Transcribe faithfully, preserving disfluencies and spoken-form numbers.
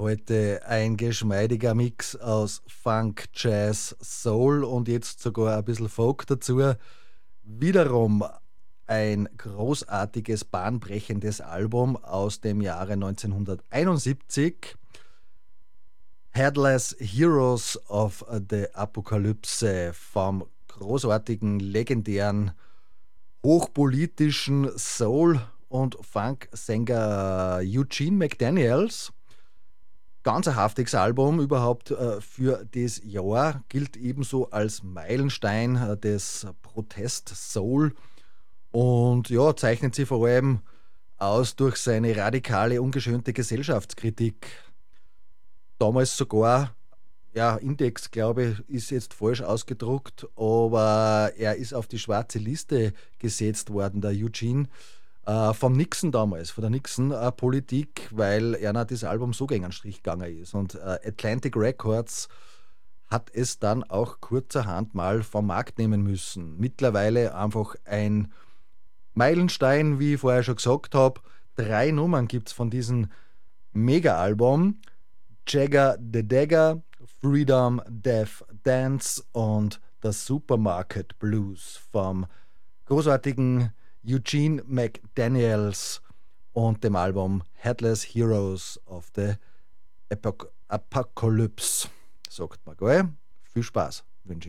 Heute ein geschmeidiger Mix aus Funk, Jazz, Soul und jetzt sogar ein bisschen Folk dazu. Wiederum ein großartiges, bahnbrechendes Album aus dem Jahre neunzehnhunderteinundsiebzig. Headless Heroes of the Apokalypse vom großartigen, legendären, hochpolitischen Soul- und Funk-Sänger Eugene McDaniels. Ganz ein haftiges Album überhaupt äh, für das Jahr, gilt ebenso als Meilenstein äh, des Protest-Soul und ja, zeichnet sich vor allem aus durch seine radikale, ungeschönte Gesellschaftskritik. Damals sogar, ja, Index, glaube ich, ist jetzt falsch ausgedruckt, aber er ist auf die schwarze Liste gesetzt worden, der Eugene, äh, vom Nixon damals, von der Nixon-Politik, weil er nach das Album so gegen einen Strich gegangen ist. Und äh, Atlantic Records hat es dann auch kurzerhand mal vom Markt nehmen müssen. Mittlerweile einfach ein Meilenstein, wie ich vorher schon gesagt habe. Drei Nummern gibt es von diesem Mega-Album. Jagger the Dagger, Freedom, Death, Dance und das Supermarket Blues vom großartigen Eugene McDaniels und dem Album Headless Heroes of the Apoc- Apocalypse. Sagt man, gell? Viel Spaß.